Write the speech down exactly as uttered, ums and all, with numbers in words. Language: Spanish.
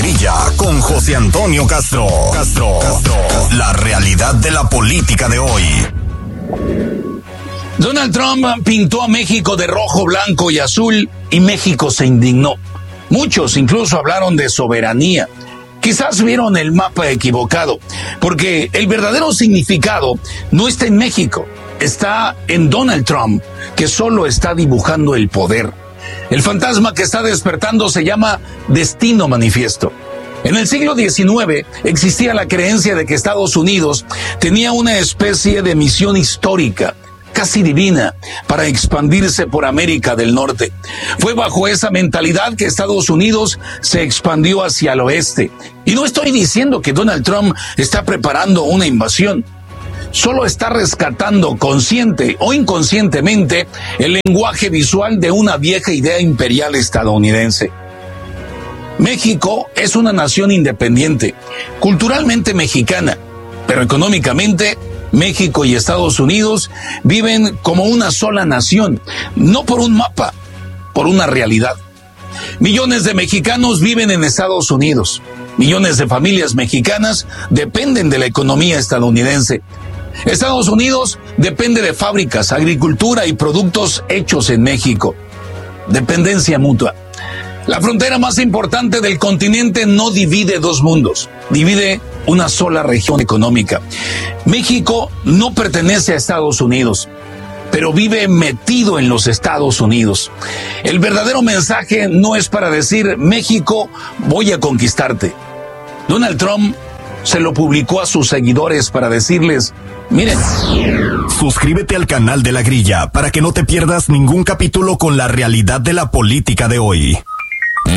Grilla con José Antonio Castro. Castro. Castro. La realidad de la política de hoy. Donald Trump pintó a México de rojo, blanco y azul y México se indignó. Muchos incluso hablaron de soberanía. Quizás vieron el mapa equivocado, porque el verdadero significado no está en México, está en Donald Trump, que solo está dibujando el poder. El fantasma que está despertando se llama Destino Manifiesto. En el siglo diecinueve existía la creencia de que Estados Unidos tenía una especie de misión histórica, casi divina, para expandirse por América del Norte. Fue bajo esa mentalidad que Estados Unidos se expandió hacia el oeste. Y no estoy diciendo que Donald Trump está preparando una invasión. Solo está rescatando consciente o inconscientemente el lenguaje visual de una vieja idea imperial estadounidense. México es una nación independiente, culturalmente mexicana, pero económicamente México y Estados Unidos viven como una sola nación, no por un mapa, por una realidad. Millones de mexicanos viven en Estados Unidos. Millones de familias mexicanas dependen de la economía estadounidense. Estados Unidos depende de fábricas, agricultura y productos hechos en México. Dependencia mutua. La frontera más importante del continente no divide dos mundos, divide una sola región económica. México no pertenece a Estados Unidos, pero vive metido en los Estados Unidos. El verdadero mensaje no es para decir, México, voy a conquistarte. Donald Trump se lo publicó a sus seguidores para decirles, miren. Suscríbete al canal de La Grilla para que no te pierdas ningún capítulo con la realidad de la política de hoy.